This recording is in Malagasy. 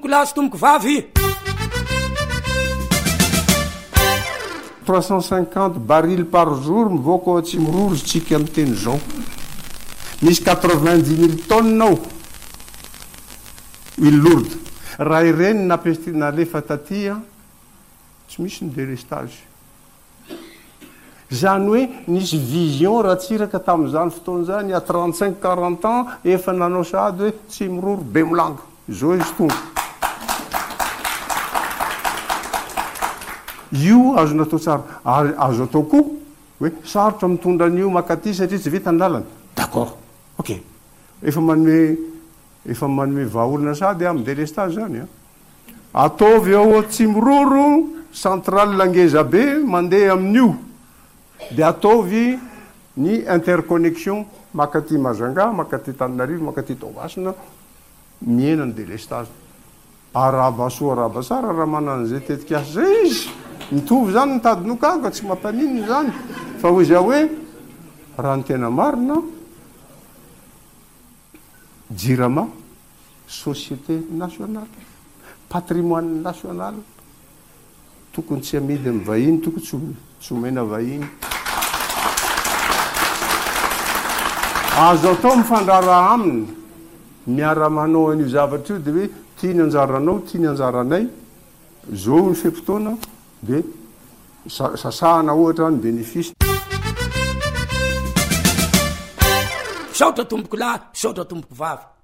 lahy sy tomboko vavy 350 baril par jour mivoaka ao tsy mirorotsika amin'ny teny zao misy 90 000 tonnes ao huile lourde raha ireny nalefa tatya tsy misy ny délestage zany hoe nisy vision raha tsiraka tamin'izany fotoan'izany a 35-40 ans efa nanao sady hoe tsy miroro be milanga zao izy tonga io azo natao tsara ary azo atao koa hoe sarotra mitondra an'io makaty satria tsy vita ny lalany d'accord ok efa manome vahaolona sady amin'ny délestage zany ataovy ao tsy miroro centrale langeza be mandeha amin'io dia ataovy ny interconnexion makaty Majunga makaty Tananarivo makaty Toamasina miena ny délestage arabasoa arabasara raha manan'izay tetikasy zay izy mitovy zany nitadinokanga tsy mampanininy zany fa hoy za hoe raha ny tena marina JIRAMA société nationale patrimoine national tokony tsy amidy amin'ny vahiny tokony tsy omena vahiny azo atao mifandrara aminy miara-manao an'io zavatra io dia hoe tia ny anjaranao tia ny anjaranay zao ny fe-potoana dia sasahana ohatra ny bénéfice saotra tomboko lahy saotra tomboko vavy